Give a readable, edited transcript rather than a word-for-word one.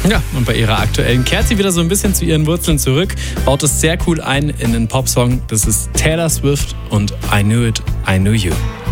Ja, und bei ihrer aktuellen kehrt sie wieder so ein bisschen zu ihren Wurzeln zurück, baut es sehr cool ein in einen Popsong. Das ist Taylor Swift und I Knew It, I Knew You.